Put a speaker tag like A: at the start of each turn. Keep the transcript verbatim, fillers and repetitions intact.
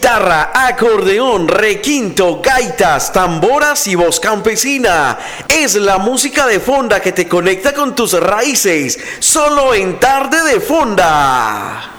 A: guitarra, acordeón, requinto, gaitas, tamboras y voz campesina. Es la música de fonda que te conecta con tus raíces, solo en Tarde de Fonda.